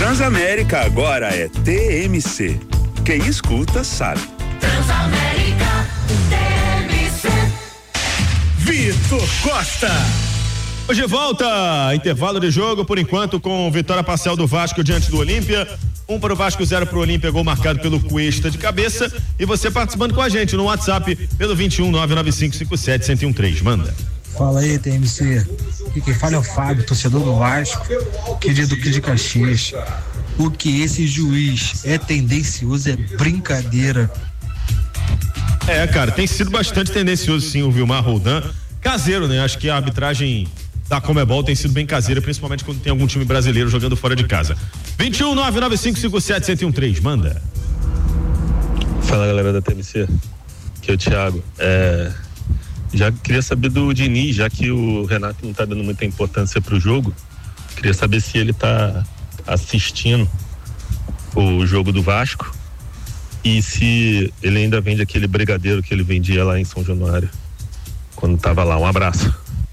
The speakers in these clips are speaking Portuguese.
Transamérica agora é TMC. Quem escuta sabe. Transamérica TMC. Vitor Costa. Hoje volta, intervalo de jogo, por enquanto, com vitória parcial do Vasco diante do Olímpia. 1 para o Vasco, 0 para o Olímpia, gol marcado pelo Cuesta de cabeça. E você participando com a gente no WhatsApp pelo 21 995 57 1013. Manda. Fala aí, TMC. E quem fala é o Fábio, torcedor do Vasco, querido aqui de Caxias. O que esse juiz é tendencioso é brincadeira. É, cara, tem sido bastante tendencioso sim o Vilmar Roldan. Caseiro, né? Acho que a arbitragem da Conmebol tem sido bem caseira, principalmente quando tem algum time brasileiro jogando fora de casa. 21 995 57 1013. Manda. Fala, galera da TMC. Aqui é o Thiago. Já queria saber do Diniz, já que o Renato não tá dando muita importância pro jogo. Queria saber se ele tá assistindo o jogo do Vasco e se ele ainda vende aquele brigadeiro que ele vendia lá em São Januário quando tava lá. Um abraço.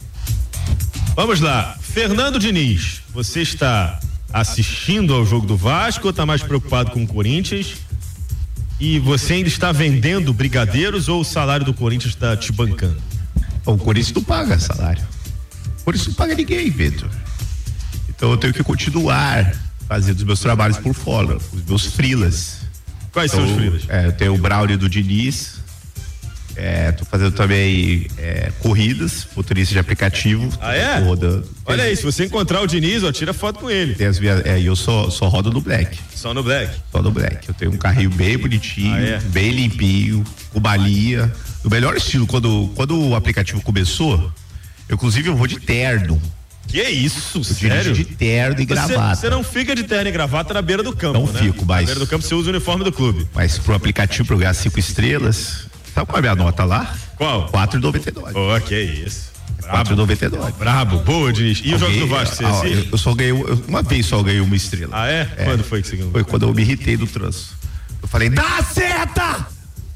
Vamos lá, Fernando Diniz, você está assistindo ao jogo do Vasco ou está mais preocupado com o Corinthians? E você ainda está vendendo brigadeiros ou o salário do Corinthians está te bancando? O Corinthians não paga salário. O Corinthians não paga ninguém, Vitor. Então eu tenho que continuar fazendo os meus trabalhos por fora, os meus freelas. Quais são os freelas? Eu tenho o Braulio do Diniz. Tô fazendo também corridas, motorista de aplicativo. Ah, é? Olha aí, se você encontrar o Diniz, tira foto com ele. Tem eu só rodo no Black. Só no Black? Só no Black. Eu tenho um carrinho bem bonitinho, bem limpinho, com balia. No melhor estilo, quando o aplicativo começou, inclusive eu vou de terno. Que isso, sério? De terno e gravata. Você não fica de terno e gravata na beira do campo, não, né? Não fico, mas... Na beira do campo você usa o uniforme do clube. Mas pro aplicativo, pro ganhar 5 estrelas... Sabe qual é a minha nota lá? Qual? 4,99. Oh, que isso. 4,99. Brabo, boa, Diniz. E o jogo do Vasco, você assiste? Eu só ganhei, uma vez só ganhei uma estrela. Ah, é? Quando foi que você ganhou? Foi quando eu me irritei do trânsito. Eu falei, dá seta!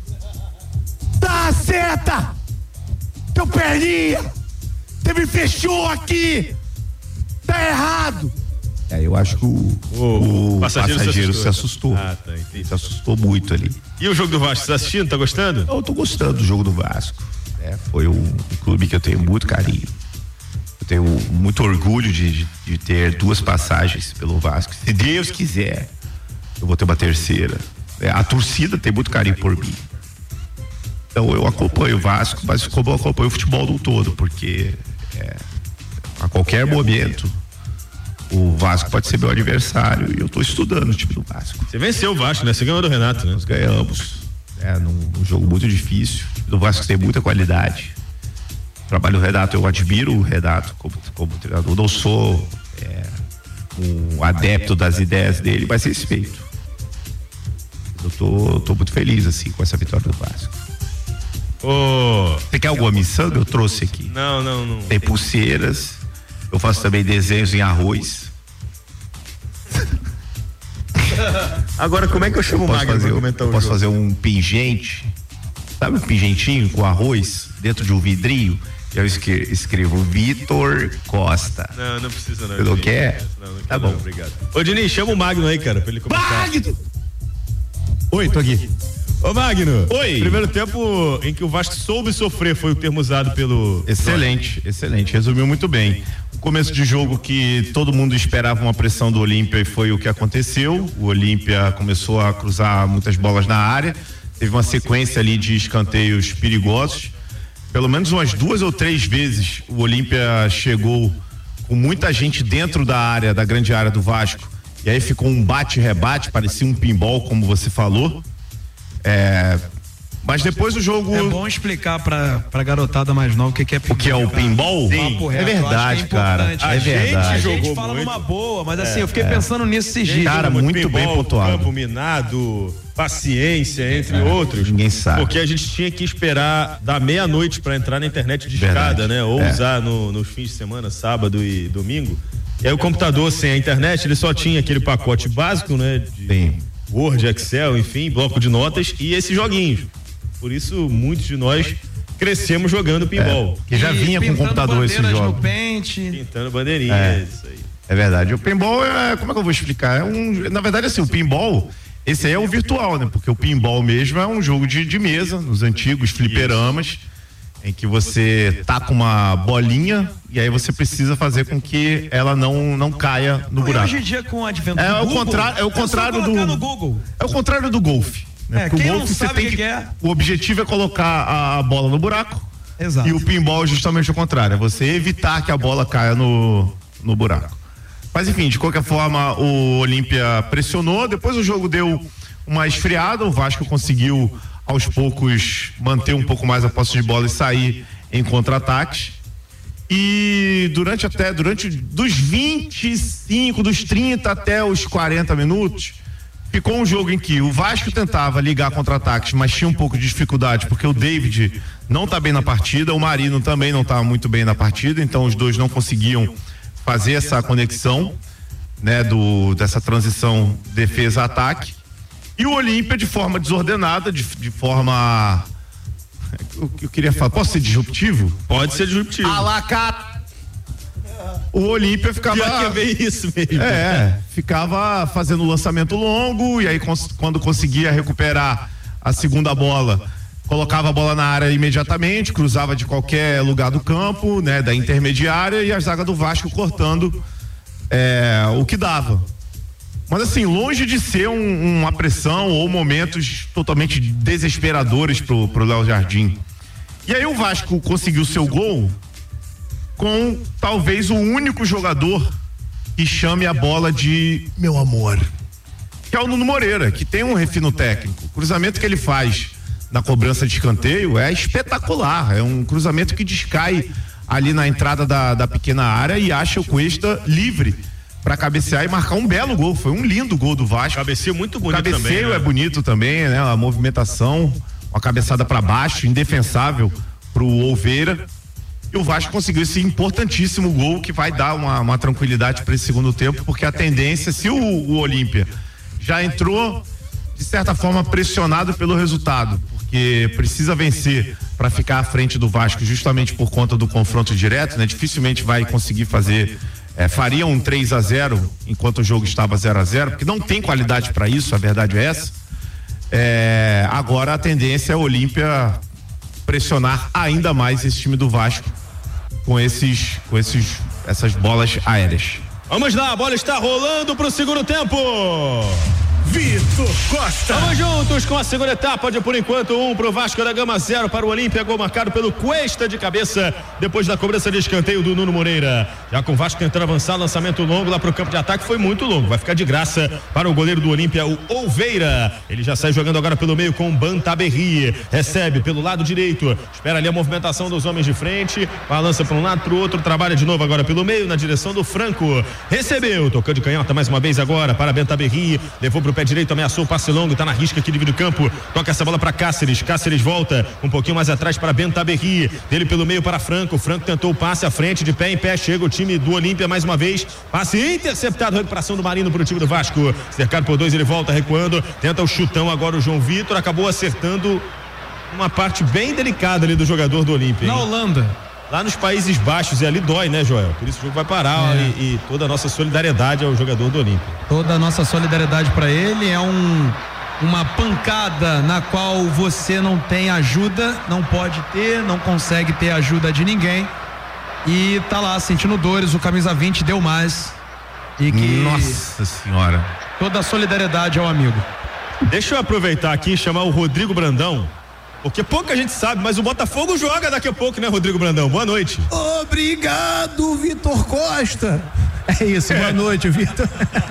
Dá seta! Teu perninha! Você me fechou aqui! Tá errado! Eu acho que o passageiro se assustou. Ah, tá, entendi. Se assustou muito ali. E o jogo do Vasco, você tá assistindo? Tá gostando? Eu tô gostando do jogo do Vasco. Foi um clube que eu tenho muito carinho. Eu tenho muito orgulho de ter 2 passagens pelo Vasco. Se Deus quiser, eu vou ter uma terceira. A torcida tem muito carinho por mim. Então eu acompanho o Vasco, mas como eu acompanho o futebol do todo, porque a qualquer momento o Vasco pode ser meu adversário e eu tô estudando o time do Vasco. Você venceu o Vasco, né? Você ganhou do Renato, né? Nós ganhamos. Num jogo muito difícil. O time do Vasco tem muita qualidade. O trabalho do Renato, eu admiro o Renato como treinador. Não sou um adepto das ideias dele, mas respeito. Eu tô muito feliz, assim, com essa vitória do Vasco. Você quer alguma miçanga? Eu trouxe aqui. Não. Tem pulseiras. Eu faço também desenhos em arroz. Agora, como é que eu chamo o Magno pra comentar o jogo? Posso fazer um pingente, sabe um pingentinho com arroz dentro de um vidrinho? Eu escrevo Vitor Costa. Não precisa não. Você não quer? Não tá bom. Obrigado. Ô, Diniz, chama o Magno aí, cara, pra ele comentar. Magno! Oi, tô aqui. Ô, Magno. Oi. Primeiro tempo em que o Vasco soube sofrer foi o termo usado pelo... Excelente. Resumiu muito bem. Começo de jogo que todo mundo esperava uma pressão do Olímpia e foi o que aconteceu. O Olímpia começou a cruzar muitas bolas na área, teve uma sequência ali de escanteios perigosos. Pelo menos umas 2 ou 3 vezes o Olímpia chegou com muita gente dentro da área, da grande área do Vasco, e aí ficou um bate-rebate, parecia um pinball, como você falou. Mas depois do jogo... É bom explicar pra garotada mais nova o que é pinball. O que é o pinball? Sim. É verdade, cara. A verdade. gente fala numa boa, mas assim, eu fiquei pensando nisso esses dias. Cara, muito pinball, bem pontuado. Campo minado, paciência, entre outros. Ninguém sabe. Porque a gente tinha que esperar da meia-noite pra entrar na internet de escada, né? Ou usar nos fins de semana, sábado e domingo. E aí o computador sem a internet, ele só tinha aquele pacote básico, né? Sim. Word, Excel, enfim, bloco de notas e esses joguinhos. Por isso, muitos de nós crescemos jogando pinball. Que já vinha com computador esse jogo. No pente. Pintando bandeirinhas, isso aí. É verdade. O pinball como é que eu vou explicar? Na verdade, assim, o pinball, esse aí é o virtual, né? Porque o pinball mesmo é um jogo de mesa, nos antigos fliperamas, em que você tá com uma bolinha e aí você precisa fazer com que ela não caia no buraco. Hoje em dia, com o advento do Google, é o contrário no Google. É o contrário do golfe. Né? Quem o golfe, não sabe o que é. O objetivo é colocar a bola no buraco. Exato. E o pinball é justamente o contrário, é você evitar que a bola caia no buraco. Mas enfim, de qualquer forma, o Olímpia pressionou, depois o jogo deu uma esfriada, o Vasco conseguiu aos poucos manter um pouco mais a posse de bola e sair em contra-ataques. E durante dos 25, dos 30 até os 40 minutos, ficou um jogo em que o Vasco tentava ligar contra-ataques, mas tinha um pouco de dificuldade, porque o David não tá bem na partida, o Marino também não tá muito bem na partida, então os dois não conseguiam fazer essa conexão, né, dessa transição defesa-ataque. E o Olímpia, de forma desordenada, de forma... Eu queria falar, posso ser disruptivo? Pode ser disruptivo. O Olímpia ficava... Pior que é bem isso mesmo. Ficava fazendo lançamento longo, e aí quando conseguia recuperar a segunda bola, colocava a bola na área imediatamente, cruzava de qualquer lugar do campo, né, da intermediária, e a zaga do Vasco cortando o que dava. Mas assim, longe de ser uma pressão ou momentos totalmente desesperadores pro Léo Jardim. E aí o Vasco conseguiu seu gol com talvez o único jogador que chame a bola de meu amor, que é o Nuno Moreira, que tem um refino técnico. O cruzamento que ele faz na cobrança de escanteio é espetacular, é um cruzamento que descai ali na entrada da pequena área e acha o Cuesta livre para cabecear e marcar um belo gol. Foi um lindo gol do Vasco. Cabeceio muito bonito também. Cabeceio, né? É bonito também, né? A movimentação, uma cabeçada para baixo, indefensável pro Oliveira. E o Vasco conseguiu esse importantíssimo gol que vai dar uma tranquilidade para esse segundo tempo, porque a tendência, se o Olímpia já entrou de certa forma pressionado pelo resultado, porque precisa vencer para ficar à frente do Vasco justamente por conta do confronto direto, né? Dificilmente vai conseguir fazer, faria um 3-0 enquanto o jogo estava 0-0, porque não tem qualidade para isso, a verdade é essa. Agora a tendência é o Olímpia pressionar ainda mais esse time do Vasco com essas bolas aéreas. Vamos lá, a bola está rolando pro segundo tempo. Vitor Costa. Vamos juntos com a segunda etapa de, por enquanto, 1 pro Vasco da Gama, 0 para o Olímpia. Gol marcado pelo Cuesta de cabeça, depois da cobrança de escanteio do Nuno Moreira. Já com o Vasco tentando avançar, lançamento longo lá pro campo de ataque, foi muito longo, vai ficar de graça para o goleiro do Olímpia, o Oliveira. Ele já sai jogando agora pelo meio com o Bantaberri, recebe pelo lado direito, espera ali a movimentação dos homens de frente, balança para um lado, pro outro, trabalha de novo agora pelo meio, na direção do Franco, recebeu, tocando de canhota mais uma vez agora para Bantaberri, levou pro pé direito, ameaçou o passe longo, tá na risca aqui, divide o campo, toca essa bola para Cáceres volta um pouquinho mais atrás para Bantaberri, dele pelo meio para Franco tentou o passe à frente, de pé em pé, chega o time do Olímpia mais uma vez, passe interceptado, recuperação do Marino pro time do Vasco, cercado por 2, ele volta recuando, tenta o chutão agora o João Vitor, acabou acertando uma parte bem delicada ali do jogador do Olímpia. Na Holanda. Lá nos Países Baixos, e ali dói, né, Joel? Por isso o jogo vai parar e toda a nossa solidariedade ao jogador do Olímpia. Toda a nossa solidariedade para ele, é uma pancada na qual você não tem ajuda, não pode ter, não consegue ter ajuda de ninguém e tá lá sentindo dores, o camisa 20 deu mais e que... Nossa senhora. Toda a solidariedade ao amigo. Deixa eu aproveitar aqui e chamar o Rodrigo Brandão, porque pouca gente sabe, mas o Botafogo joga daqui a pouco, né, Rodrigo Brandão? Boa noite. Obrigado, Vitor Costa. É isso, boa noite, Vitor.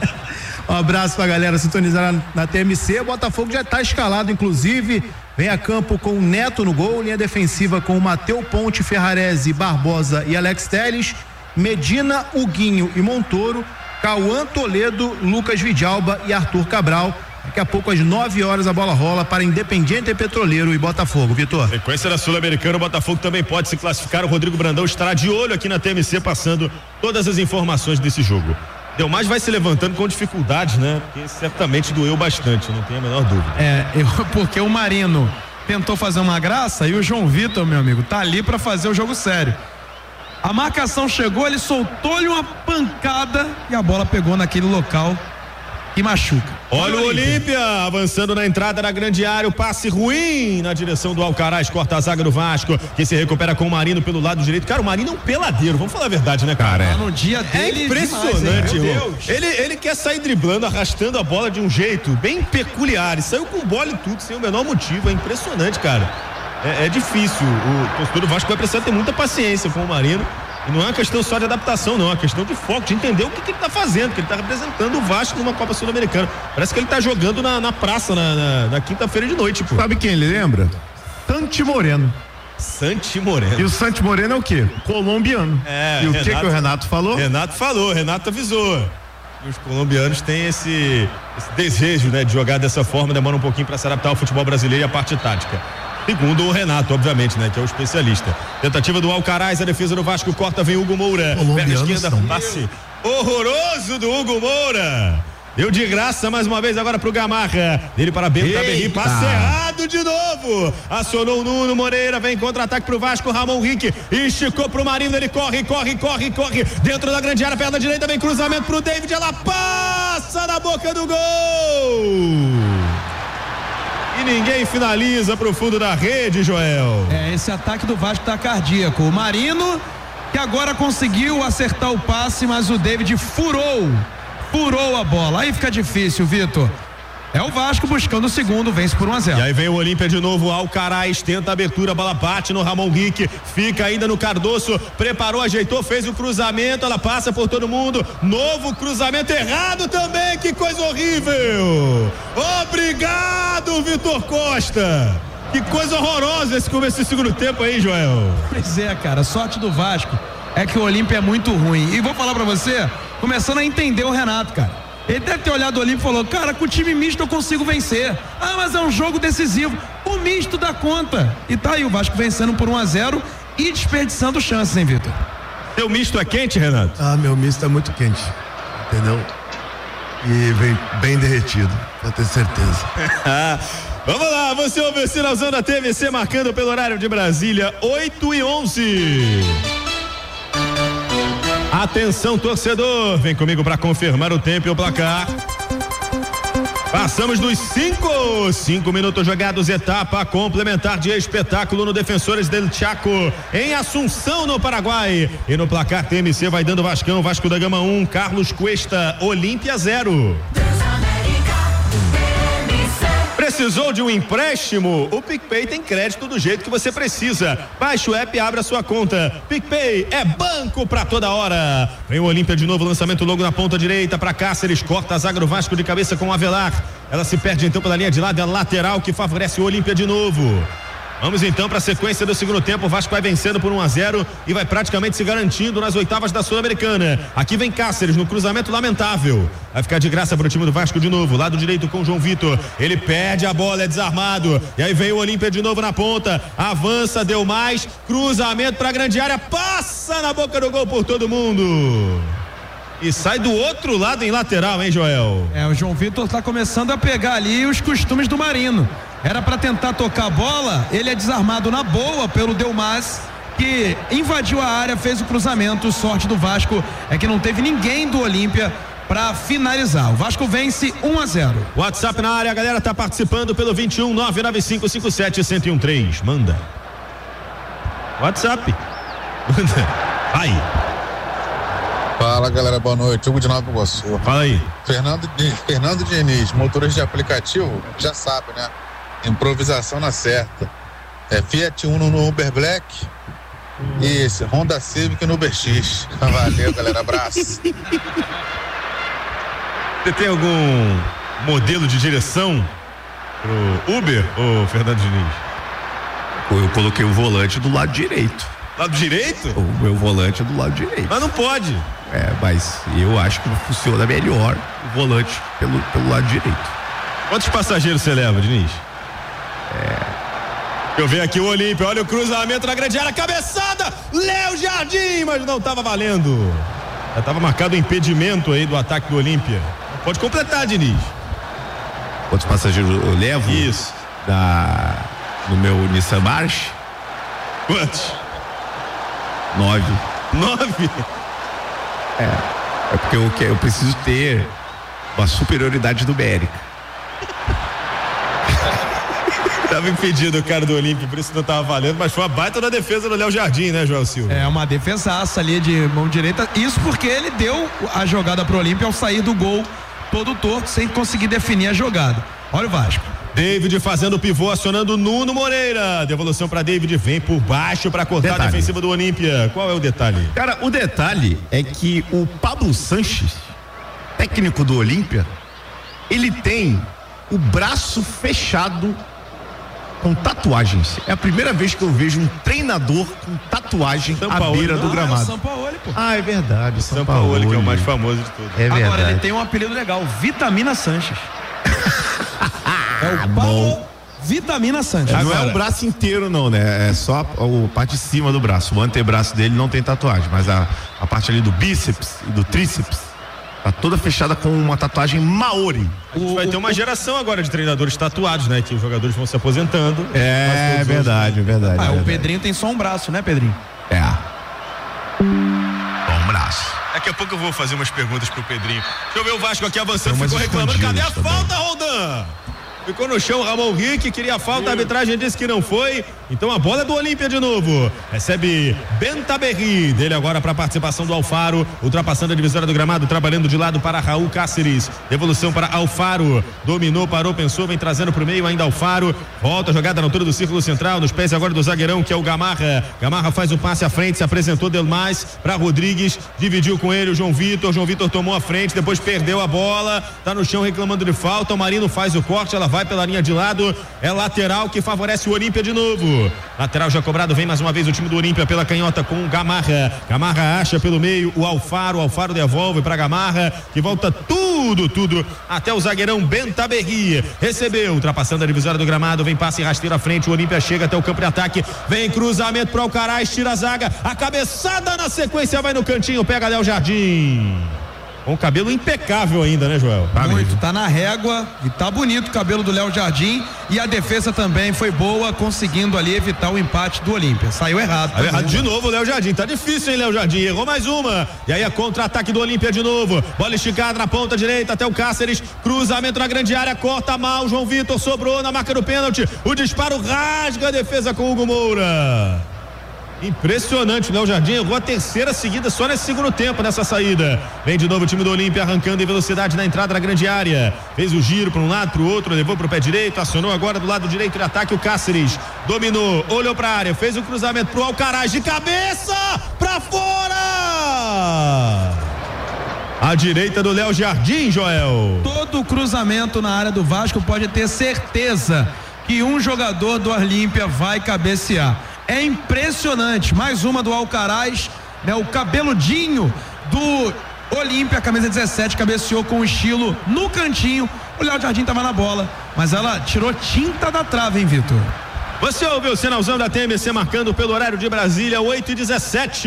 Um abraço pra galera sintonizada na TMC. O Botafogo já tá escalado, inclusive. Vem a campo com o Neto no gol, linha defensiva com o Mateu Ponte, Ferrarese, Barbosa e Alex Telles, Medina, Huguinho e Montoro, Cauã Toledo, Lucas Vidalba e Arthur Cabral. Daqui a pouco, às 9 horas, a bola rola para Independiente Petroleiro e Botafogo. Vitor. Sequência da Sul-Americana, o Botafogo também pode se classificar. O Rodrigo Brandão estará de olho aqui na TMC, passando todas as informações desse jogo. Delmaz vai se levantando com dificuldades, né? Porque certamente doeu bastante, não tenho a menor dúvida. Porque o Marino tentou fazer uma graça e o João Vitor, meu amigo, tá ali para fazer o jogo sério. A marcação chegou, ele soltou-lhe uma pancada e a bola pegou naquele local que machuca. Olha o Olímpia avançando na entrada da grande área, o passe ruim na direção do Alcaraz, corta a zaga do Vasco, que se recupera com o Marino pelo lado direito. Cara, o Marino é um peladeiro, vamos falar a verdade, né, cara? No dia dele é impressionante, irmão. Ele quer sair driblando, arrastando a bola de um jeito bem peculiar, e saiu com bola e tudo, sem o menor motivo, é impressionante, cara. É difícil, o torcedor do Vasco vai precisar ter muita paciência com o Marino. E não é uma questão só de adaptação, não, é uma questão de foco, de entender o que ele tá fazendo, que ele tá representando o Vasco numa Copa Sul-Americana. Parece que ele tá jogando na praça na quinta-feira de noite, pô. Sabe quem ele lembra? Santi Moreno. Santi Moreno. E o Santi Moreno é o quê? Colombiano. E o que o Renato falou? Renato avisou. E os colombianos têm esse desejo, né, de jogar dessa forma, demora um pouquinho para se adaptar ao futebol brasileiro e à parte tática. Segundo o Renato, obviamente, né? Que é o especialista. Tentativa do Alcaraz, a defesa do Vasco corta, vem Hugo Moura. Perna esquerda, passe horroroso do Hugo Moura. Deu de graça mais uma vez agora pro Gamarra. Dele para Bento Taberri, passe errado de novo. Acionou o Nuno Moreira, vem contra-ataque pro Vasco, Ramon Henrique esticou pro Marino, ele corre. Dentro da grande área, perna direita, vem cruzamento pro David, ela passa na boca do gol. E ninguém finaliza pro fundo da rede, Joel. Esse ataque do Vasco tá cardíaco. O Marino, que agora conseguiu acertar o passe, mas o David furou a bola. Aí fica difícil, Vitor. É o Vasco buscando o segundo, vence por 1-0. E aí vem o Olímpia de novo, Alcaraz tenta a abertura, a bola bate no Ramon Henrique, fica ainda no Cardoso, preparou, ajeitou, fez o cruzamento, ela passa por todo mundo, novo cruzamento errado também, que coisa horrível! Obrigado, Vitor Costa! Que coisa horrorosa esse começo do segundo tempo aí, Joel. Pois é, cara, sorte do Vasco é que o Olímpia é muito ruim. E vou falar pra você, começando a entender o Renato, cara. Ele deve ter olhado o Olímpio e falou, cara, com o time misto eu consigo vencer. Ah, mas é um jogo decisivo. O misto dá conta. E tá aí o Vasco vencendo por 1-0 e desperdiçando chances, hein, Vitor? Seu misto é quente, Renato? Meu misto é muito quente, entendeu? E vem bem derretido, pra ter certeza. Vamos lá, você ouve o sinalzão da TVC marcando pelo horário de Brasília, 8h11. Atenção, torcedor, vem comigo para confirmar o tempo e o placar. Passamos dos 5 minutos jogados, etapa complementar de espetáculo no Defensores del Chaco, em Assunção, no Paraguai. E no placar, TMC vai dando Vascão, Vasco da Gama 1, Carlos Cuesta, Olímpia 0. Precisou de um empréstimo? O PicPay tem crédito do jeito que você precisa. Baixe o app e abra sua conta. PicPay é banco pra toda hora. Vem o Olímpia de novo, lançamento logo na ponta direita pra Cáceres, corta a zaga do Vasco de cabeça com o Avelar. Ela se perde então pela linha de lado, é a lateral que favorece o Olímpia de novo. Vamos então para a sequência do segundo tempo. O Vasco vai vencendo por 1-0 e vai praticamente se garantindo nas oitavas da Sul-Americana. Aqui vem Cáceres no cruzamento lamentável. Vai ficar de graça para o time do Vasco de novo. Lado direito com o João Vitor. Ele perde a bola, é desarmado. E aí vem o Olímpia de novo na ponta. Avança, deu mais. Cruzamento para a grande área. Passa na boca do gol por todo mundo. E sai do outro lado em lateral, hein, Joel? O João Vitor tá começando a pegar ali os costumes do Marino. Era para tentar tocar a bola, ele é desarmado na boa pelo Delmas, que invadiu a área, fez o cruzamento. Sorte do Vasco é que não teve ninguém do Olímpia para finalizar. O Vasco vence 1-0. WhatsApp na área, a galera tá participando pelo 21 99557-1013. Manda. WhatsApp. Manda. Vai. Fala, galera, boa noite. Hugo de Nova Iguaçu. Fala aí. Fernando Diniz, motorista de aplicativo, já sabe, né? Improvisação na certa. Fiat Uno no Uber Black e esse Honda Civic no Uber X. Valeu, galera, abraço. Você tem algum modelo de direção pro Uber, ô Fernando Diniz? Eu coloquei o volante do lado direito. Lado direito? O meu volante é do lado direito. Mas não pode. Mas eu acho que funciona melhor o volante pelo lado direito. Quantos passageiros você leva, Diniz? Eu vejo aqui o Olímpia, olha o cruzamento na grande área, cabeçada, Léo Jardim, mas não estava valendo. Já estava marcado o impedimento aí do ataque do Olímpia. Pode completar, Diniz. Quantos passageiros eu levo? Isso. No meu Nissan March? Quantos? 9. 9? É porque eu preciso ter uma superioridade numérica. Tava impedido o cara do Olímpia, por isso não tava valendo, mas foi uma baita da defesa do Léo Jardim, né, Joel Silva? É uma defesaça ali de mão direita, isso porque ele deu a jogada pro Olímpia ao sair do gol todo torto, sem conseguir definir a jogada. Olha o Vasco. David fazendo o pivô, acionando Nuno Moreira. Devolução para David, vem por baixo para cortar a defensiva do Olímpia. Qual é o detalhe? Cara, o detalhe é que o Pablo Sanches, técnico do Olímpia, ele tem o braço fechado com tatuagens. É a primeira vez que eu vejo um treinador com tatuagem à beira do gramado. É o Sampaoli, pô. É verdade, Sampaoli, que é o mais famoso de todos. É verdade. Agora ele tem um apelido legal, Vitamina Sanches. É o Paulo Vitamina Sanches. Não é o braço inteiro não, né? É só a parte de cima do braço. O antebraço dele não tem tatuagem, mas a parte ali do bíceps e do tríceps tá toda fechada com uma tatuagem maori. A gente vai ter uma geração agora de treinadores tatuados, né? Que os jogadores vão se aposentando. É verdade. O Pedrinho tem só um braço, né, Pedrinho? Bom braço. Daqui a pouco eu vou fazer umas perguntas pro Pedrinho. Deixa eu ver o Vasco aqui avançando, Tem umas ficou reclamando. Cadê a escondidas falta, Roldan? Ficou no chão, Ramon Henrique queria a falta, a arbitragem disse que não foi. Então a bola é do Olímpia de novo. Recebe Bentaberri, dele agora para a participação do Alfaro, ultrapassando a divisória do gramado, trabalhando de lado para Raul Cáceres. Devolução para Alfaro, dominou, parou, pensou, vem trazendo pro meio ainda Alfaro. Volta a jogada na altura do círculo central, nos pés agora do zagueirão, que é o Gamarra. Gamarra faz o passe à frente, se apresentou demais para Rodrigues, dividiu com ele o João Vitor tomou a frente, depois perdeu a bola, tá no chão reclamando de falta. O Marino faz o corte, ela vai pela linha de lado, é lateral que favorece o Olímpia de novo. Lateral já cobrado, vem mais uma vez o time do Olímpia pela canhota com o Gamarra. Gamarra acha pelo meio o Alfaro devolve para Gamarra, que volta tudo até o zagueirão Bentaberri. Recebeu, ultrapassando a divisória do gramado, vem passe rasteiro à frente, o Olímpia chega até o campo de ataque, vem cruzamento para o Alcaraz, tira a zaga, a cabeçada na sequência vai no cantinho, pega Léo Jardim. Com o cabelo impecável ainda, né, Joel? Muito, tá na régua e tá bonito o cabelo do Léo Jardim, e a defesa também foi boa, conseguindo ali evitar o empate do Olímpia. Saiu errado. Saiu errado de novo o Léo Jardim, tá difícil, hein, Léo Jardim, errou mais uma, e aí a contra-ataque do Olímpia de novo, bola esticada na ponta direita até o Cáceres, cruzamento na grande área, corta mal, João Vitor sobrou na marca do pênalti, o disparo rasga a defesa com o Hugo Moura. Impressionante, o Léo Jardim errou a terceira seguida só nesse segundo tempo, nessa saída. Vem de novo o time do Olímpia arrancando em velocidade na entrada da grande área. Fez o giro para um lado, para o outro, levou para o pé direito, acionou agora do lado direito de ataque o Cáceres. Dominou, olhou para a área, fez o cruzamento pro Alcaraz de cabeça para fora! À direita do Léo Jardim, Joel. Todo cruzamento na área do Vasco pode ter certeza que um jogador do Olímpia vai cabecear. É impressionante, mais uma do Alcaraz, né? O cabeludinho do Olímpia, camisa 17, cabeceou com estilo no cantinho. O Léo Jardim tava na bola, mas ela tirou tinta da trave, hein, Vitor? Você ouviu o sinalzão da TMC marcando pelo horário de Brasília, 8h17.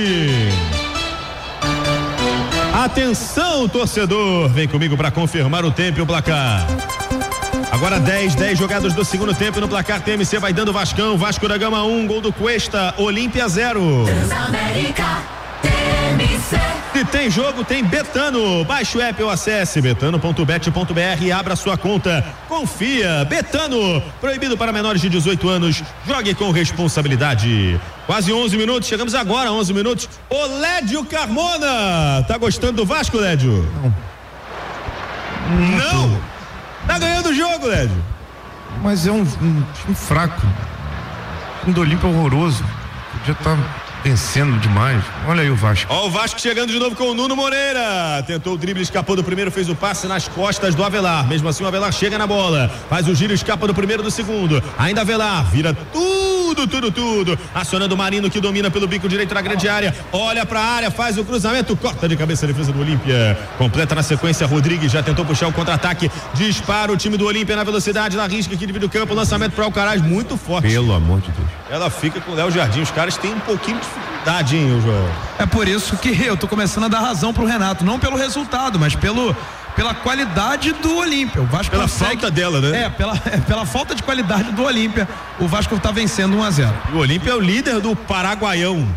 Atenção, torcedor, vem comigo para confirmar o tempo e o placar. Agora 10 jogadas do segundo tempo no placar. TMC vai dando Vascão, Vasco da Gama 1, gol do Cuesta, Olímpia 0. Transamérica, TMC. Se tem jogo, tem Betano. Baixe o app ou acesse betano.bet.br e abra sua conta. Confia, Betano. Proibido para menores de 18 anos. Jogue com responsabilidade. Quase 11 minutos, chegamos agora a 11 minutos. O Lédio Carmona. Tá gostando do Vasco, Lédio? Não? Tá ganhando o jogo, Lédio. Mas é um time fraco. O time do Olímpia é horroroso. Podia estar vencendo demais. Olha aí o Vasco. Ó, o Vasco chegando de novo com o Nuno Moreira. Tentou o drible, escapou do primeiro, fez o passe nas costas do Avelar. Mesmo assim o Avelar chega na bola, faz o giro, escapa do primeiro, do segundo. Ainda Avelar, vira tudo. Acionando o Marino, que domina pelo bico direito na grande área. Olha pra área, faz o cruzamento, corta de cabeça a defesa do Olímpia. Completa na sequência, Rodrigues já tentou puxar o contra-ataque. Dispara o time do Olímpia na velocidade, na risca que divide o campo. Lançamento para o Alcaraz, muito forte. Pelo amor de Deus. Ela fica com o Léo Jardim. Os caras têm um pouquinho de dificuldade, hein, João? É por isso que eu tô começando a dar razão pro Renato, não pelo resultado, mas pela qualidade do Olímpia. O Vasco pela falta dela, né? Pela falta de qualidade do Olímpia, o Vasco tá vencendo 1-0. O Olímpia é o líder do Paraguaião.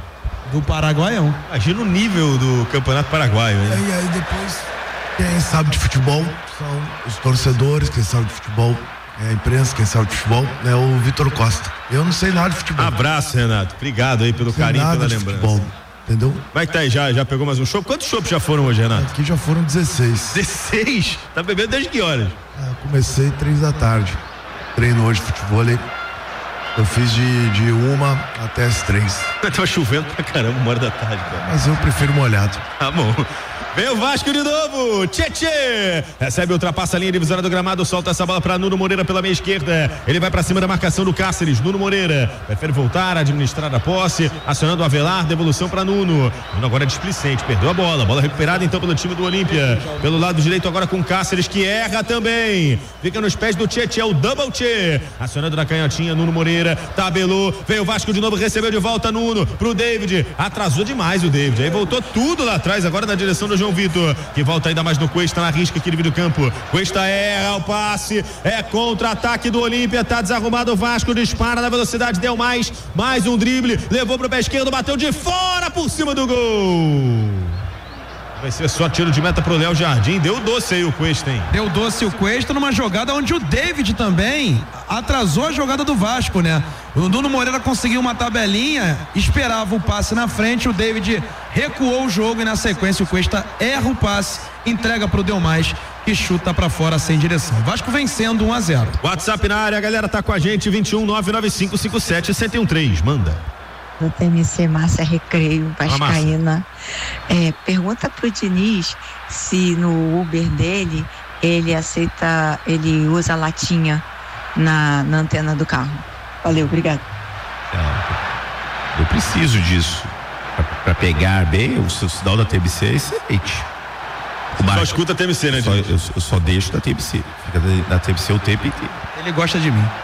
Do Paraguaião. Imagina o nível do Campeonato Paraguaio, hein? E aí depois, quem sabe de futebol são os torcedores, quem sabe de futebol é a imprensa, quem sabe de futebol é o Vitor Costa. Eu não sei nada de futebol. Abraço, Renato. Obrigado aí pelo carinho e pela lembrança. Futebol, entendeu? Como é que tá aí? Já pegou mais um chopp? Quantos chopps já foram hoje, Renato? Aqui já foram 16. 16? Tá bebendo desde que horas? Comecei 3 da tarde. Treino hoje de futebol. Eu fiz de 1 até as 3. Tava chovendo pra caramba, 1 hora da tarde, cara. Mas eu prefiro molhado. Tá bom. Vem o Vasco de novo, Tchê, recebe, ultrapassa a linha divisória do gramado, solta essa bola pra Nuno Moreira pela meia esquerda, ele vai pra cima da marcação do Cáceres. Nuno Moreira prefere voltar, administrar a posse, acionando o Avelar, devolução pra Nuno agora é displicente, perdeu a bola recuperada então pelo time do Olímpia, pelo lado direito agora com Cáceres, que erra também, fica nos pés do Tchê, é o double Tchê, acionando na canhotinha, Nuno Moreira, tabelou, veio o Vasco de novo, recebeu de volta Nuno, pro David, atrasou demais o David, aí voltou tudo lá atrás, agora na direção do João Vitor, que volta ainda mais no Cuesta, na risca aqui do campo. Cuesta erra o passe, é contra-ataque do Olímpia, tá desarrumado o Vasco, dispara na velocidade, deu mais um drible, levou pro pé esquerdo, bateu de fora por cima do gol. Vai ser só tiro de meta pro Léo Jardim, deu doce aí o Cuesta, hein? Deu doce o Cuesta numa jogada onde o David também atrasou a jogada do Vasco, né? O Nuno Moreira conseguiu uma tabelinha, esperava o passe na frente, o David recuou o jogo e na sequência o Cuesta erra o passe, entrega pro Delmais, que chuta pra fora sem direção. Vasco vencendo 1-0. WhatsApp na área, a galera tá com a gente, 21 995 57 1013, manda. Do TMC, Márcia Recreio, vascaína. Pergunta pro Diniz se no Uber dele ele usa latinha na antena do carro. Valeu, obrigado. Eu preciso disso para pegar bem. O seu sinal da TMC é excelente. Só escuta a TMC, né? Eu só deixo da TMC. Fica da TMC o tempo inteiro. Ele gosta de mim.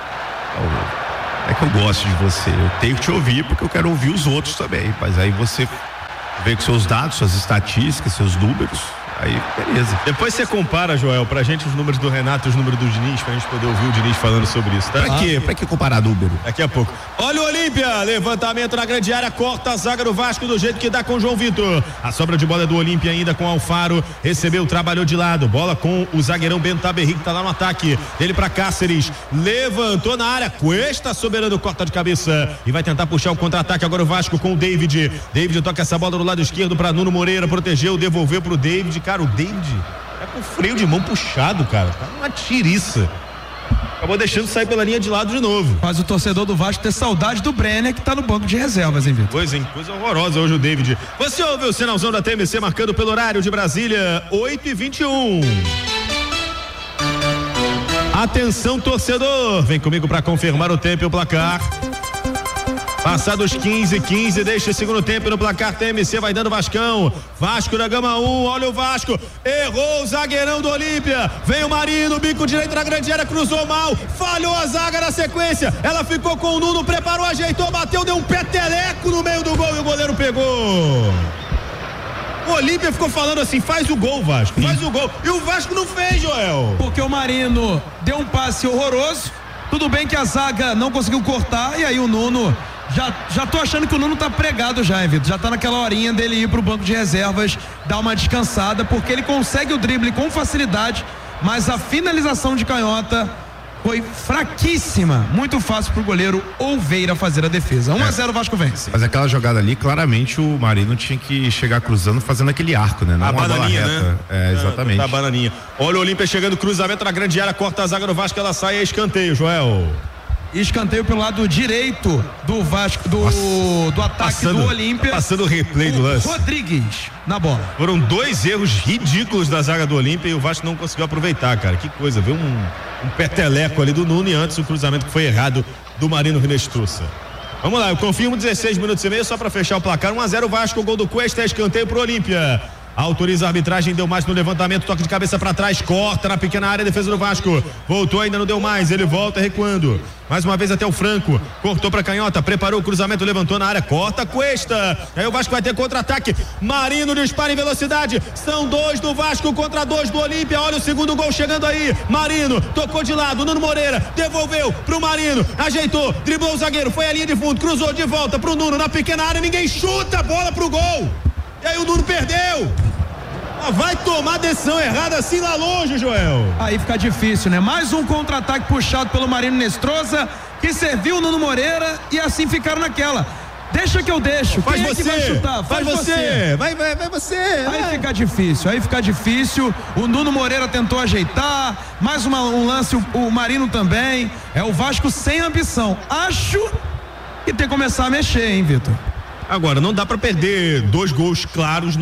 É que eu gosto de você, eu tenho que te ouvir porque eu quero ouvir os outros também, mas aí você vê com seus dados, suas estatísticas, seus números, aí beleza. Depois você compara, Joel, pra gente os números do Renato e os números do Diniz, pra gente poder ouvir o Diniz falando sobre isso, tá? Pra quê? Pra que comparar número? Daqui a pouco. Olha o Olímpia, levantamento na grande área, corta a zaga do Vasco do jeito que dá com o João Vitor. A sobra de bola é do Olímpia ainda com Alfaro, recebeu, trabalhou de lado, bola com o zagueirão Bento Taberri, que tá lá no ataque, ele pra Cáceres, levantou na área, Cuesta soberano, corta de cabeça e vai tentar puxar o contra-ataque agora o Vasco com o David toca essa bola do lado esquerdo pra Nuno Moreira, protegeu, devolveu pro David, cara, o David é com freio de mão puxado, cara, tá uma tiriça. Acabou deixando sair pela linha de lado de novo. Faz o torcedor do Vasco ter saudade do Brenner, que tá no banco de reservas, hein, Vitor? Coisa horrorosa hoje o David. Você ouve o sinalzão da TMC marcando pelo horário de Brasília, 8h21. Atenção, torcedor, vem comigo para confirmar o tempo e o placar. Passados 15, deixa o segundo tempo no placar, TMC vai dando Vascão, Vasco da Gama 1, olha o Vasco, errou o zagueirão do Olímpia, vem o Marinho, bico direito na grande área, cruzou mal, falhou a zaga na sequência, ela ficou com o Nuno, preparou, ajeitou, bateu, deu um peteleco no meio do gol e o goleiro pegou. O Olímpia ficou falando assim, faz o gol, Vasco, faz o gol, e o Vasco não fez, Joel. Porque o Marino deu um passe horroroso, tudo bem que a zaga não conseguiu cortar, e aí o Nuno... Já tô achando que o Nuno tá pregado já, hein, Vitor? Já tá naquela horinha dele ir pro banco de reservas, dar uma descansada, porque ele consegue o drible com facilidade, mas a finalização de canhota foi fraquíssima. Muito fácil pro goleiro Oliveira fazer a defesa. 1-0 Vasco vence. Mas aquela jogada ali, claramente o Marino tinha que chegar cruzando, fazendo aquele arco, né? Não a bananinha, né? Exatamente. A bananinha. Olha o Olímpia chegando, cruzamento na grande área, corta a zaga do Vasco, ela sai, é escanteio, Joel. Escanteio pelo lado direito do Vasco, do ataque do Olímpia. Passando o replay do lance. Rodrigues na bola. Foram 2 erros ridículos da zaga do Olímpia e o Vasco não conseguiu aproveitar, cara. Que coisa, viu um peteleco ali do Nuno e antes o cruzamento que foi errado do Marino Rinestruça. Vamos lá, eu confirmo 16 minutos e meio só pra fechar o placar. 1-0 Vasco, o gol do Cuesta, escanteio pro Olímpia. Autoriza a arbitragem, deu mais no levantamento, toque de cabeça pra trás, corta na pequena área, defesa do Vasco. Voltou, ainda não deu mais, ele volta recuando. Mais uma vez até o Franco, cortou pra canhota, preparou o cruzamento, levantou na área, corta Cuesta. Aí o Vasco vai ter contra-ataque. Marino dispara em velocidade. São 2 do Vasco contra 2 do Olímpia. Olha o segundo gol chegando aí. Marino tocou de lado, Nuno Moreira devolveu pro Marino, ajeitou, driblou o zagueiro, foi a linha de fundo, cruzou de volta pro Nuno na pequena área, ninguém chuta a bola pro gol. E aí o Nuno perdeu. Vai tomar decisão errada assim lá longe, Joel. Aí fica difícil, né? Mais um contra-ataque puxado pelo Marino Nestroza, que serviu o Nuno Moreira e assim ficaram naquela. Deixa que eu deixo. Faz Quem você. É que vai chutar? Faz você. Vai você. Aí fica difícil. O Nuno Moreira tentou ajeitar. Mais um lance, o Marino também. É o Vasco sem ambição. Acho que tem que começar a mexer, hein, Vitor? Agora, não dá pra perder 2 gols claros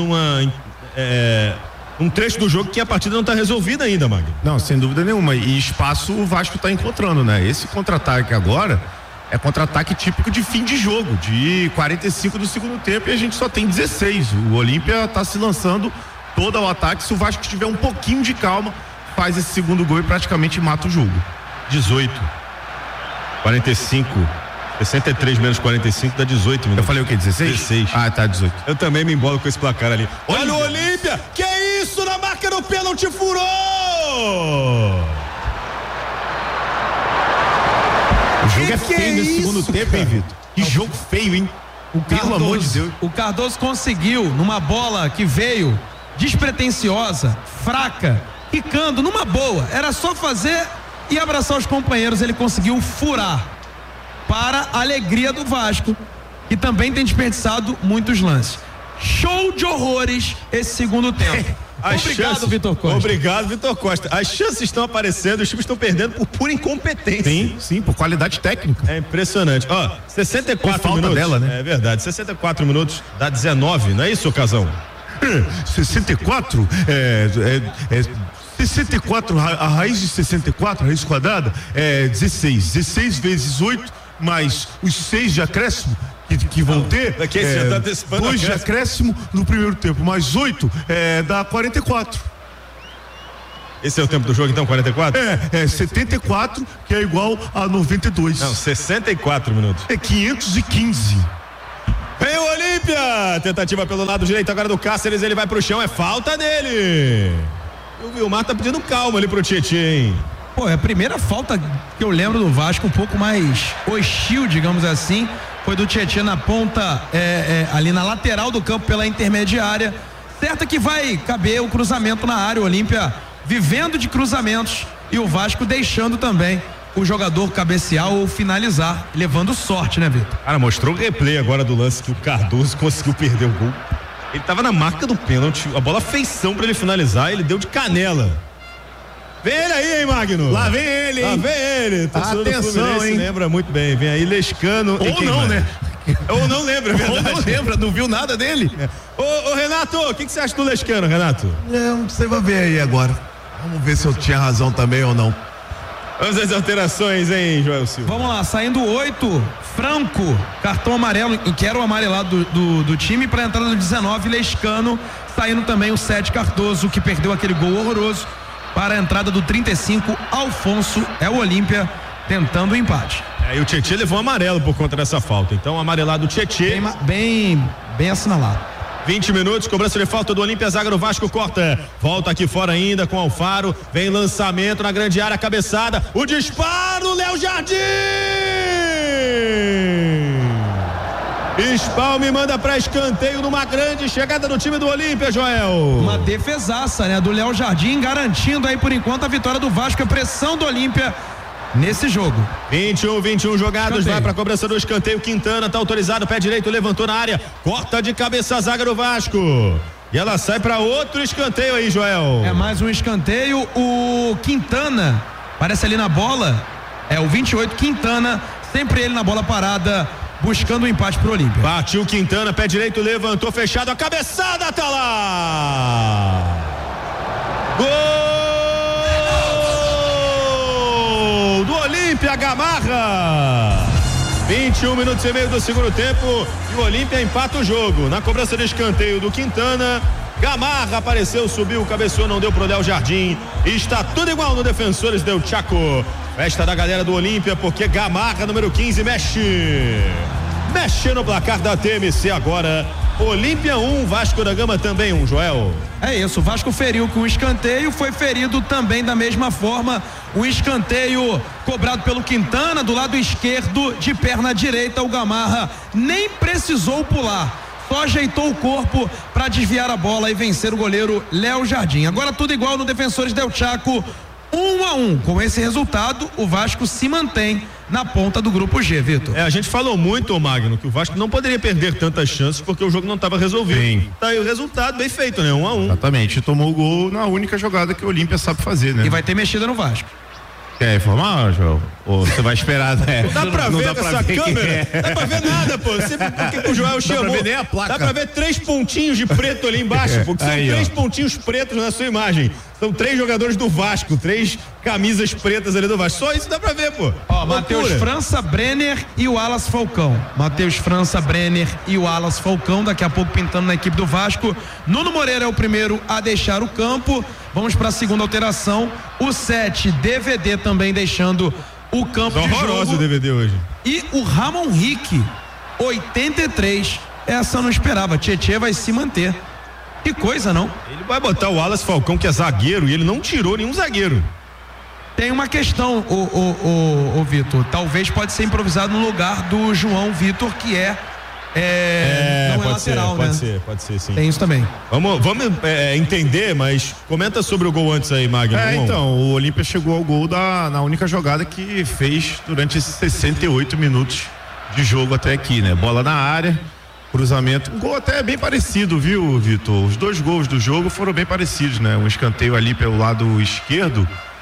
um trecho do jogo que a partida não tá resolvida ainda, Magno. Não, sem dúvida nenhuma. E espaço o Vasco tá encontrando, né? Esse contra-ataque agora é contra-ataque típico de fim de jogo, de 45 do segundo tempo, e a gente só tem 16. O Olímpia tá se lançando todo ao ataque. Se o Vasco tiver um pouquinho de calma, faz esse segundo gol e praticamente mata o jogo. 18. 45. 63 menos 45 dá 18 minutos. Eu falei o quê? 16? 16. Ah, tá, 18. Eu também me embolo com esse placar ali. Olha o Olímpia! Que isso? Na marca do pênalti furou! O jogo é feio nesse segundo tempo, hein, Vitor? Que jogo feio, hein? Pelo amor de Deus. O Cardoso conseguiu, numa bola que veio despretensiosa, fraca, quicando, numa boa. Era só fazer e abraçar os companheiros. Ele conseguiu furar. Para a alegria do Vasco, que também tem desperdiçado muitos lances. Show de horrores esse segundo tempo. Obrigado, Vitor Costa. Obrigado, Vitor Costa. As chances estão aparecendo, os times estão perdendo por pura incompetência. Sim, por qualidade técnica. É impressionante. 64 minutos. Dela, né? É verdade, 64 minutos dá 19, não é isso, Casão? 64? 64, a raiz de 64, a raiz quadrada, é 16. 16 vezes 8, mais os 6 de acréscimo que vão ter. Daqui você já tá antecipando 2 de acréscimo no primeiro tempo, mais 8 dá 44. Esse é o tempo do jogo, então, 44? É 74, que é igual a 92. Não, 64 minutos. É 515. Vem o Olímpia! Tentativa pelo lado direito agora do Cáceres, ele vai pro chão, é falta dele. O Vilmar tá pedindo calma ali pro Tietê, hein? Pô, é a primeira falta que eu lembro do Vasco, um pouco mais hostil, digamos assim, foi do Tietê na ponta, ali na lateral do campo pela intermediária. Certo que vai caber o cruzamento na área, o Olímpia vivendo de cruzamentos e o Vasco deixando também o jogador cabecear ou finalizar, levando sorte, né, Vitor? Cara, mostrou o replay agora do lance que o Cardoso conseguiu perder o gol. Ele tava na marca do pênalti, a bola feição pra ele finalizar, ele deu de canela. Vem ele aí, hein, Magno? Lá vem ele, hein? Lá vem ele. Atenção, hein? Lembra muito bem. Vem aí Lescano. Ou não, né? Ou não lembra, é verdade. Ou não lembra, não viu nada dele. Ô Renato, o que você acha do Lescano, Renato? Você vai ver aí agora. Vamos ver se eu tinha razão também ou não. Vamos às alterações, hein, Joel Silva? Vamos lá, saindo 8, Franco, cartão amarelo, que era o amarelado do time, para entrada do 19, Lescano, saindo também o 7, Cardoso, que perdeu aquele gol horroroso, para a entrada do 35, Alfonso, é o Olímpia tentando o empate. E o Tietê levou amarelo por conta dessa falta, então amarelado o Tietê. Bem assinalado. 20 minutos, cobrança de falta do Olímpia, zaga do Vasco corta, volta aqui fora ainda com Alfaro, vem lançamento na grande área, cabeçada, o disparo, Léo Jardim! Spalme manda pra escanteio numa grande chegada do time do Olímpia, Joel. Uma defesaça, né, do Léo Jardim, garantindo aí por enquanto a vitória do Vasco, a pressão do Olímpia nesse jogo. 21 jogados, vai pra cobrança do escanteio, Quintana tá autorizado, pé direito, levantou na área, corta de cabeça a zaga do Vasco. E ela sai pra outro escanteio aí, Joel. É mais um escanteio, o Quintana parece ali na bola, é o 28, Quintana, sempre ele na bola parada, buscando o empate pro Olímpia. Partiu Quintana, pé direito, levantou, fechado, a cabeçada tá lá. Gol do Olímpia, Gamarra. 21 minutos e meio do segundo tempo e o Olímpia empata o jogo. Na cobrança de escanteio do Quintana, Gamarra apareceu, subiu, cabeceou, não deu pro Léo Jardim. E está tudo igual no Defensores del Chaco. Festa da galera do Olímpia, porque Gamarra, número 15, mexe no placar da TMC agora. Olímpia 1, Vasco da Gama também 1, Joel. É isso, o Vasco feriu com o escanteio, foi ferido também da mesma forma. O escanteio cobrado pelo Quintana do lado esquerdo, de perna direita. O Gamarra nem precisou pular, só ajeitou o corpo para desviar a bola e vencer o goleiro Léo Jardim. Agora tudo igual no Defensores del Chaco, 1-1. Com esse resultado, o Vasco se mantém na ponta do grupo G, Vitor. A gente falou muito, Magno, que o Vasco não poderia perder tantas chances porque o jogo não estava resolvido. Sim. Tá aí o resultado, bem feito, né? 1-1. Exatamente, tomou o gol na única jogada que o Olímpia sabe fazer, né? E vai ter mexida no Vasco. Quer informar, João? Ou você vai esperar, né? Dá pra ver nessa câmera? Dá pra ver nada, pô. Porque o Joel chamou. Dá pra ver nem a placa. Dá pra ver 3 pontinhos de preto ali embaixo, porque são aí, 3 pontinhos pretos na sua imagem. São 3 jogadores do Vasco, 3 camisas pretas ali do Vasco. Só isso dá pra ver, pô. Ó, Matheus França, Brenner e o Wallace Falcão. Matheus França, Brenner e o Wallace Falcão, daqui a pouco pintando na equipe do Vasco. Nuno Moreira é o primeiro a deixar o campo. Vamos para a segunda alteração. O 7, DVD também deixando o campo de jogo. Horroroso o DVD hoje. E o Ramon Rick, 83. Essa eu não esperava. Tietê vai se manter. Que coisa, não? Ele vai botar o Wallace Falcão, que é zagueiro, e ele não tirou nenhum zagueiro. Tem uma questão, o Vitor. Talvez pode ser improvisado no lugar do João Vitor, que não é lateral, né? Pode ser, sim. Tem isso também. Vamos entender, mas comenta sobre o gol antes aí, Magno. Então, o Olímpia chegou ao gol na única jogada que fez durante esses 68 minutos de jogo até aqui, né? Bola na área, cruzamento, um gol até bem parecido, viu, Vitor? Os 2 gols do jogo foram bem parecidos, né? Um escanteio ali pelo lado esquerdo,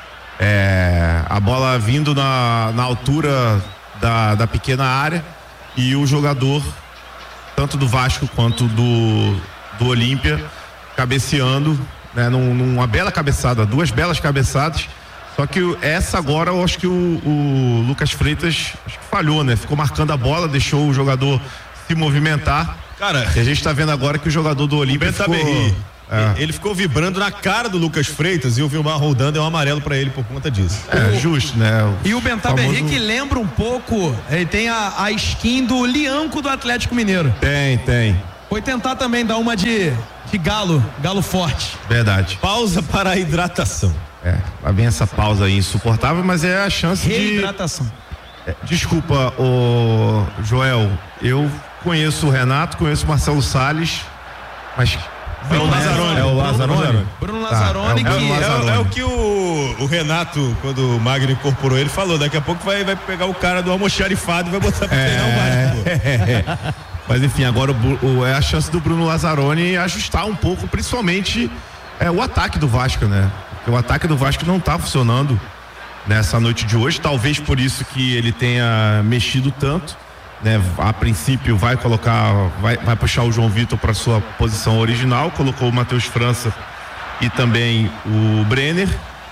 a bola vindo na altura da pequena área, e o jogador tanto do Vasco quanto do Olímpia cabeceando, né, numa bela cabeçada, 2 belas cabeçadas. Só que essa agora eu acho que o Lucas Freitas falhou, né? Ficou marcando a bola, deixou o jogador se movimentar. Cara, e a gente tá vendo agora que o jogador do Olímpia ele ficou vibrando na cara do Lucas Freitas, e o Vilmar Roldan deu um amarelo pra ele por conta disso. Justo, né? E o Bentaberri que lembra um pouco, ele tem a skin do Lianco do Atlético Mineiro. Tem. Foi tentar também dar uma de galo forte. Verdade. Pausa para a hidratação. Vai bem essa pausa aí insuportável, mas é a chance reidratação. Desculpa, Joel, eu conheço o Renato, conheço o Marcelo Salles, mas é o Lazzaroni. É o Lazzaroni? Bruno Lazzaroni, é o que o Renato, quando o Magno incorporou ele, falou. Daqui a pouco vai pegar o cara do almoxarifado e vai botar pra treinar o Vasco. Mas enfim, agora é a chance do Bruno Lazzaroni ajustar um pouco, principalmente o ataque do Vasco, né? Porque o ataque do Vasco não tá funcionando nessa noite de hoje, talvez por isso que ele tenha mexido tanto, né? A princípio vai puxar o João Vitor para sua posição original, colocou o Matheus França e também o Brenner,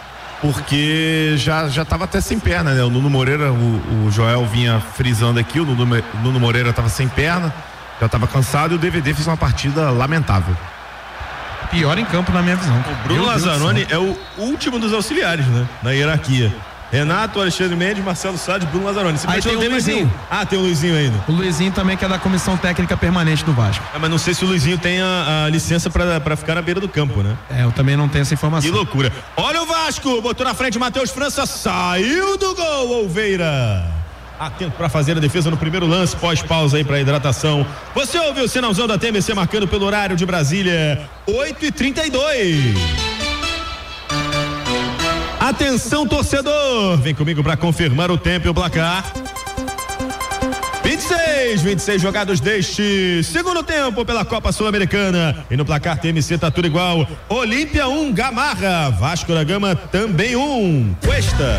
porque já estava até sem perna, né? O Nuno Moreira, o Joel vinha frisando aqui, o Nuno Moreira estava sem perna, já estava cansado, e o DVD fez uma partida lamentável. Pior em campo na minha visão. O Bruno Lazzaroni é o último dos auxiliares, né? Na hierarquia. Renato, Alexandre Mendes, Marcelo Salles, Bruno Lazzaroni. Aí tem o Luizinho. Tem o Luizinho ainda. O Luizinho também, que é da comissão técnica permanente do Vasco. Mas não sei se o Luizinho tem a licença pra ficar na beira do campo, né? Eu também não tenho essa informação. Que loucura. Olha o Vasco, botou na frente Matheus França, saiu do gol, Olveira. Atento para fazer a defesa no primeiro lance, pós-pausa aí para hidratação. Você ouviu o sinalzão da TMC marcando pelo horário de Brasília, 8h32. Atenção, torcedor, vem comigo para confirmar o tempo e o placar. 26 jogados deste segundo tempo pela Copa Sul-Americana. E no placar TMC tá tudo igual. Olímpia 1, Gamarra. Vasco da Gama também 1. Cuesta.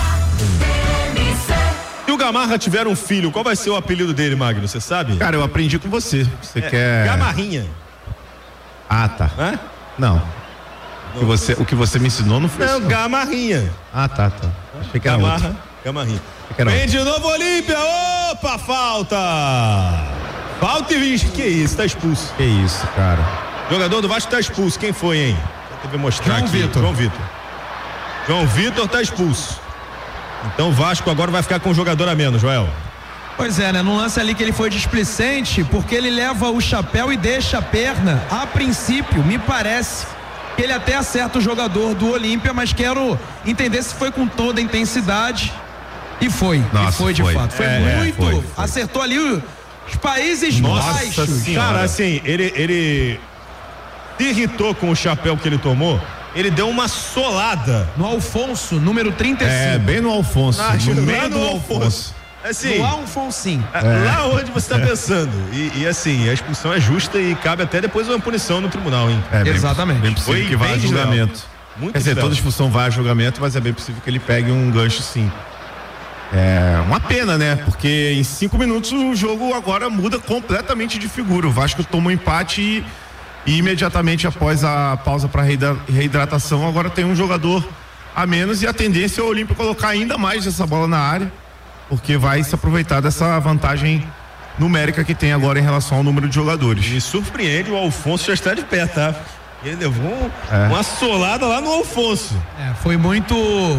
Se o Gamarra tiver um filho, qual vai ser o apelido dele, Magno? Você sabe? Cara, eu aprendi com você. Você quer. Gamarrinha. Ah, tá. Não. O que você me ensinou não foi isso. Não, Gamarrinha. Ah, tá. Achei que era outro. Gamarrinha. Vem de novo, Olímpia. Opa, falta. Falta e 20. Que isso, tá expulso. Que isso, cara. Jogador do Vasco tá expulso. Quem foi, hein? Vou mostrar João aqui. Vitor. João Vitor tá expulso. Então o Vasco agora vai ficar com um jogador a menos, Joel. Pois é, né? No lance ali que ele foi displicente, porque ele leva o chapéu e deixa a perna. A princípio, me parece que ele até acerta o jogador do Olímpia, mas quero entender se foi com toda a intensidade. E foi. Nossa, e foi de fato. Foi muito. Foi. Acertou ali os Países Baixos. Senhora. Cara, assim, ele se irritou com o chapéu que ele tomou. Ele deu uma solada no Alfonso, número 35. Bem no Alfonso. No meio do Alfonso. Assim, no Alfonsinho. Lá onde você está pensando. E assim, a expulsão é justa e cabe até depois uma punição no tribunal, hein? Exatamente. Bem possível que vá a julgamento. Quer dizer, toda expulsão vai a julgamento, mas é bem possível que ele pegue um gancho, sim. É uma pena, né? Porque em 5 minutos o jogo agora muda completamente de figura. O Vasco toma um empate e imediatamente após a pausa para reidratação, agora tem um jogador a menos e a tendência é o Olímpia colocar ainda mais essa bola na área, porque vai se aproveitar dessa vantagem numérica que tem agora em relação ao número de jogadores. Me surpreende, o Alfonso já está de pé, tá? Ele levou uma solada lá no Alfonso. Foi muito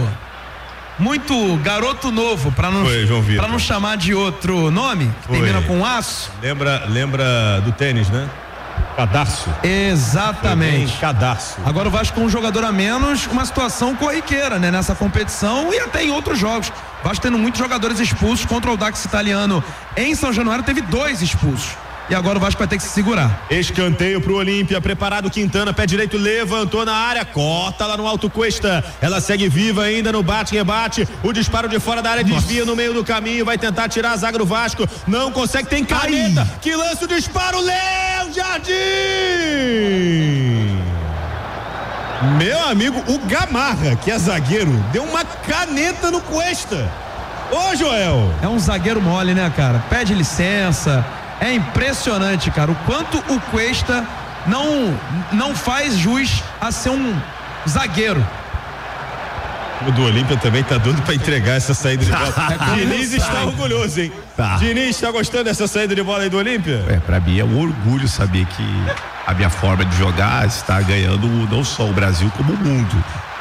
garoto novo, para não chamar de outro nome, que termina com aço. Lembra do tênis, né? Cadarço. Exatamente. Cadarço. Agora o Vasco com um jogador a menos, uma situação corriqueira, né? Nessa competição e até em outros jogos. O Vasco tendo muitos jogadores expulsos. Contra o Audax Italiano em São Januário teve 2 expulsos. E agora o Vasco vai ter que se segurar. Escanteio pro Olímpia, preparado Quintana, pé direito, levantou na área, corta lá no alto Cuesta. Ela segue viva ainda no bate-rebate. O disparo de fora da área desvia no meio do caminho, vai tentar tirar a zaga do Vasco. Não consegue, tem caneta. Que lança o disparo, Léo Jardim! Meu amigo, o Gamarra, que é zagueiro, deu uma caneta no Cuesta. Ô, Joel! É um zagueiro mole, né, cara? Pede licença. É impressionante, cara, o quanto o Cuesta não faz jus a ser um zagueiro. O do Olímpia também tá doido pra entregar essa saída de bola. Diniz está orgulhoso, hein? Tá. Diniz está gostando dessa saída de bola aí do Olímpia? Pra mim é um orgulho saber que a minha forma de jogar está ganhando não só o Brasil, como o mundo.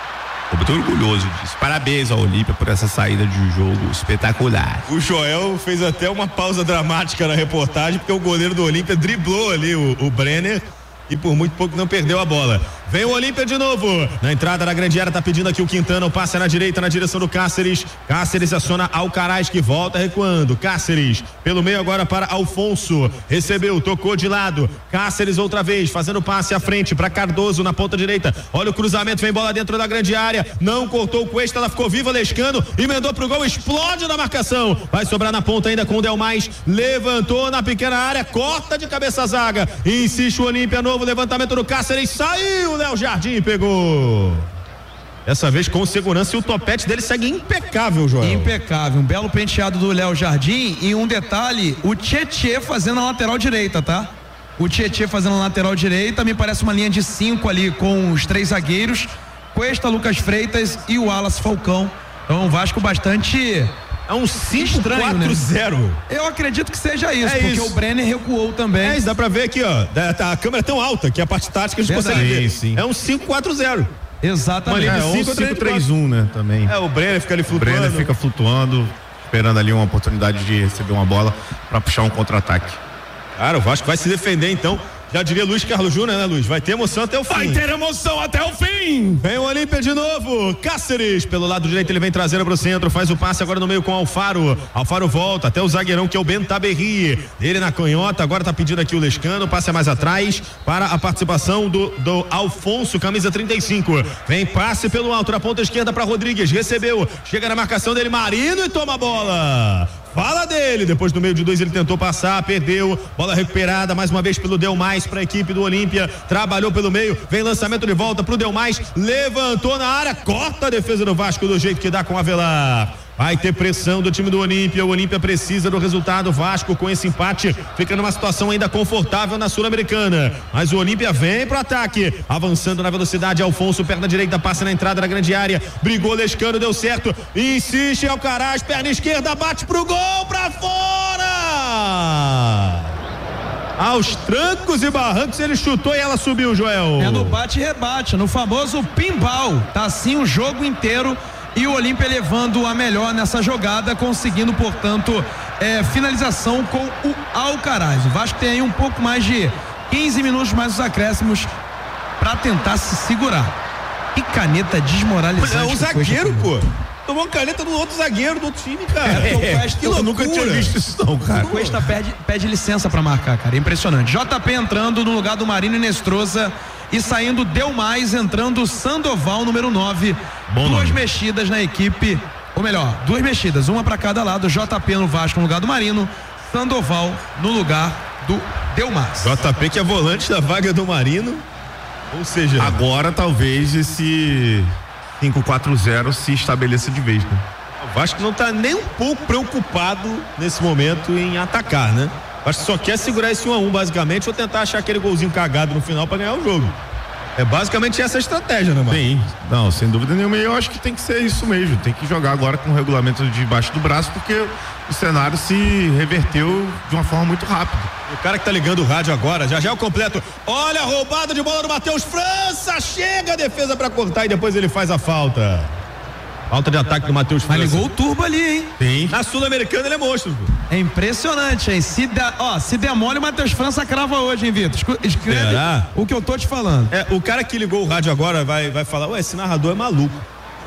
Tô muito orgulhoso disso. Parabéns ao Olímpia por essa saída de jogo espetacular. O Joel fez até uma pausa dramática na reportagem, porque o goleiro do Olímpia driblou ali o Brenner e por muito pouco não perdeu a bola. Vem o Olímpia de novo. Na entrada da grande área, tá pedindo aqui o Quintana. O passe é na direita, na direção do Cáceres. Cáceres aciona Alcaraz, que volta recuando. Cáceres, pelo meio agora para Alfonso. Recebeu, tocou de lado. Cáceres outra vez, fazendo passe à frente para Cardoso na ponta direita. Olha o cruzamento, vem bola dentro da grande área. Não cortou o Cuesta, ela ficou viva, lescando. Emendou pro gol, explode na marcação. Vai sobrar na ponta ainda com o Delmais. Levantou na pequena área, corta de cabeça a zaga. Insiste o Olímpia, novo levantamento do Cáceres. Saiu, Léo Jardim pegou. Dessa vez com segurança e o topete dele segue impecável, Joel. Impecável, um belo penteado do Léo Jardim e um detalhe, o Tietê fazendo a lateral direita, tá? O Tietê fazendo a lateral direita, me parece uma linha de 5 ali com os 3 zagueiros, Cuesta, Lucas Freitas e o Wallace Falcão. Então o Vasco bastante... É um 5-4-0. Né? Eu acredito que seja isso, porque o Brenner recuou também. Isso, dá pra ver aqui, ó. A câmera é tão alta que a parte tática a gente consegue ver. Sim. É um 5-4-0. Exatamente. É um 5-3-1, né? Também. O Brenner fica ali flutuando. O Brenner fica flutuando, esperando ali uma oportunidade de receber uma bola pra puxar um contra-ataque. Cara, o Vasco vai se defender então. Já diria Luiz Carlos Júnior, né, Luiz? Vai ter emoção até o fim. Vai ter emoção até o fim. Vem o Olímpia de novo. Cáceres, pelo lado direito, ele vem trazendo pro centro. Faz o passe agora no meio com o Alfaro. Alfaro volta até o zagueirão, que é o Bentaberri. Ele na canhota, agora tá pedindo aqui o Lescano. Passe mais atrás para a participação do Alfonso, camisa 35. Vem passe pelo alto, na ponta esquerda para Rodrigues. Recebeu, chega na marcação dele, Marino, e toma a bola. Fala dele, depois do meio de 2 ele tentou passar, perdeu, bola recuperada mais uma vez pelo Delmais para a equipe do Olímpia, trabalhou pelo meio, vem lançamento de volta pro Delmais, levantou na área, corta a defesa do Vasco do jeito que dá com o Avelar. Vai ter pressão do time do Olímpia, o Olímpia precisa do resultado. Vasco com esse empate fica numa situação ainda confortável na Sul-Americana, mas o Olímpia vem pro ataque, avançando na velocidade. Alfonso, perna direita, passa na entrada da grande área, brigou Lescano, deu certo, insiste Alcaraz, perna esquerda, bate pro gol, pra fora. Aos trancos e barrancos ele chutou e ela subiu, Joel. É no bate e rebate, no famoso pinball. Tá assim o jogo inteiro e o Olímpia levando a melhor nessa jogada, conseguindo, portanto, finalização com o Alcaraz. O Vasco tem aí um pouco mais de 15 minutos mais os acréscimos pra tentar se segurar. Que caneta desmoralizante. O zagueiro, pô. Tomou uma caneta do outro zagueiro do outro time, cara. Eu nunca tinha visto isso não, cara. O Cuesta pede licença pra marcar, cara. É impressionante. JP entrando no lugar do Marino Inestrosa e saindo Delmais, entrando Sandoval, número 9. Duas mexidas na equipe, ou melhor, duas mexidas, uma pra cada lado. JP no Vasco no lugar do Marino, Sandoval no lugar do Delmais. JP que é volante da vaga do Marino. Ou seja, agora talvez esse 5-4-0 se estabeleça de vez, né? O Vasco não tá nem um pouco preocupado nesse momento em atacar, né? O Vasco só quer segurar esse 1-1 basicamente, ou tentar achar aquele golzinho cagado no final pra ganhar o jogo. É basicamente essa a estratégia, né, mano? Sim, não, sem dúvida nenhuma. Eu acho que tem que ser isso mesmo. Tem que jogar agora com o regulamento debaixo do braço, porque o cenário se reverteu de uma forma muito rápida. O cara que tá ligando o rádio agora, já é o completo. Olha a roubada de bola do Matheus França. Chega a defesa pra cortar e depois ele faz a falta. Falta de ataque do Matheus França. Mas ligou o turbo ali, hein? Sim. Na Sul-Americana ele é monstro. É impressionante, hein? Se der mole, o Matheus França crava hoje, hein, Vitor? Escreve o que eu tô te falando. O cara que ligou o rádio agora vai falar, ué, esse narrador é maluco.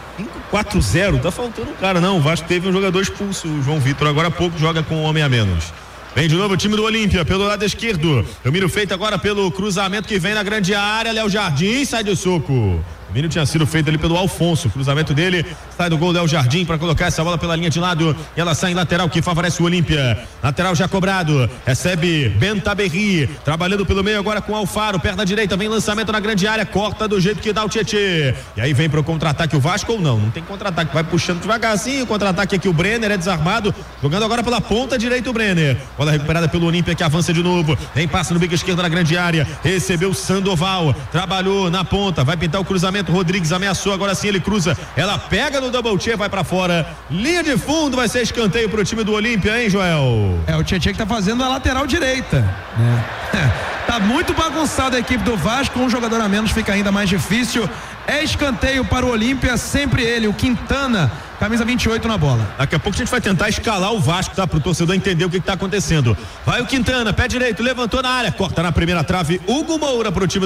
5-4-0, tá faltando um cara, não. O Vasco teve um jogador expulso, o João Vitor, agora há pouco joga com um homem a menos. Vem de novo o time do Olímpia, pelo lado esquerdo. Domínio feito agora pelo cruzamento que vem na grande área. Léo Jardim sai de soco. O domínio tinha sido feito ali pelo Alfonso. O cruzamento dele sai do gol Léo Jardim para colocar essa bola pela linha de lado. E ela sai em lateral que favorece o Olímpia. Lateral já cobrado. Recebe Bentaberri. Trabalhando pelo meio agora com Alfaro. Perna direita, vem lançamento na grande área. Corta do jeito que dá o Tietê. E aí vem pro contra-ataque o Vasco ou não? Não tem contra-ataque. Vai puxando devagarzinho. Contra-ataque aqui o Brenner é desarmado. Jogando agora pela ponta direita o Brenner. Bola recuperada pelo Olímpia que avança de novo. Vem passe no bico esquerdo na grande área. Recebeu Sandoval. Trabalhou na ponta. Vai pintar o cruzamento. Rodrigues ameaçou. Agora sim ele cruza. Ela pega no double check, vai pra fora. Linha de fundo, vai ser escanteio pro time do Olímpia, hein, Joel? O Tietê que tá fazendo a lateral direita. Tá muito bagunçada a equipe do Vasco. Um jogador a menos fica ainda mais difícil. É escanteio para o Olímpia, sempre ele, o Quintana, camisa 28 na bola. Daqui a pouco a gente vai tentar escalar o Vasco, tá? Pro torcedor entender o que tá acontecendo. Vai o Quintana, pé direito, levantou na área, corta na primeira trave, Hugo Moura pro time